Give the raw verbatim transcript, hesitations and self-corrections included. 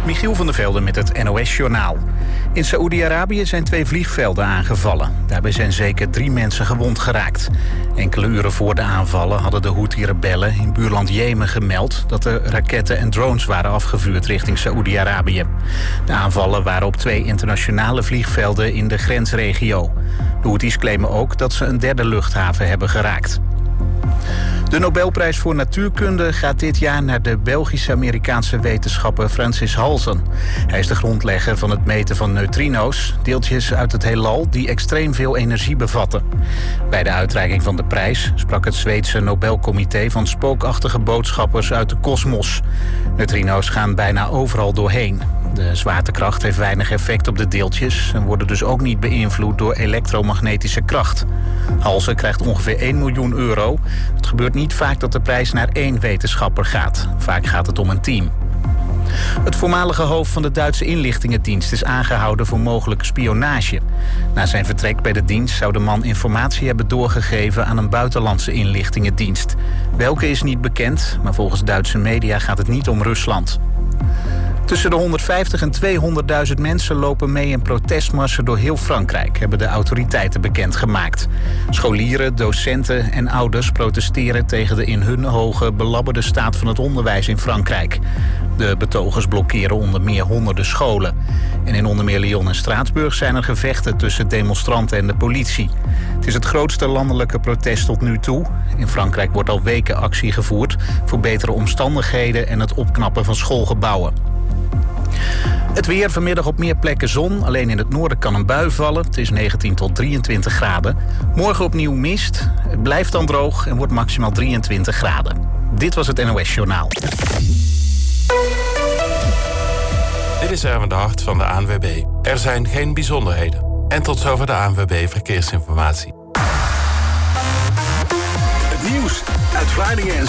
Michiel van der Velde met het N O S-journaal. In Saoedi-Arabië zijn twee vliegvelden aangevallen. Daarbij zijn zeker drie mensen gewond geraakt. Enkele uren voor de aanvallen hadden de Houthi-rebellen in buurland Jemen gemeld dat er raketten en drones waren afgevuurd richting Saoedi-Arabië. De aanvallen waren op twee internationale vliegvelden in de grensregio. De Houthis claimen ook dat ze een derde luchthaven hebben geraakt. De Nobelprijs voor natuurkunde gaat dit jaar naar de Belgisch-Amerikaanse wetenschapper Francis Halzen. Hij is de grondlegger van het meten van neutrino's, deeltjes uit het heelal die extreem veel energie bevatten. Bij de uitreiking van de prijs sprak het Zweedse Nobelcomité van spookachtige boodschappers uit de kosmos. Neutrino's gaan bijna overal doorheen. De zwaartekracht heeft weinig effect op de deeltjes en worden dus ook niet beïnvloed door elektromagnetische kracht. Halzen krijgt ongeveer één miljoen euro. Het gebeurt niet vaak dat de prijs naar één wetenschapper gaat. Vaak gaat het om een team. Het voormalige hoofd van de Duitse inlichtingendienst is aangehouden voor mogelijke spionage. Na zijn vertrek bij de dienst zou de man informatie hebben doorgegeven aan een buitenlandse inlichtingendienst. Welke is niet bekend, maar volgens Duitse media gaat het niet om Rusland. Tussen de honderdvijftig en tweehonderdduizend mensen lopen mee in protestmarsen door heel Frankrijk, hebben de autoriteiten bekendgemaakt. Scholieren, docenten en ouders protesteren tegen de in hun ogen belabberde staat van het onderwijs in Frankrijk. De betogers blokkeren onder meer honderden scholen. En in onder meer Lyon en Straatsburg zijn er gevechten tussen demonstranten en de politie. Het is het grootste landelijke protest tot nu toe. In Frankrijk wordt al weken actie gevoerd voor betere omstandigheden en het opknappen van schoolgebouwen. Het weer, vanmiddag op meer plekken zon. Alleen in het noorden kan een bui vallen. Het is negentien tot drieëntwintig graden. Morgen opnieuw mist. Het blijft dan droog en wordt maximaal drieëntwintig graden. Dit was het N O S-journaal. Dit is Erwin de Hart van de A N W B. Er zijn geen bijzonderheden. En tot zover de A N W B Verkeersinformatie. Het nieuws uit Vlaardingen en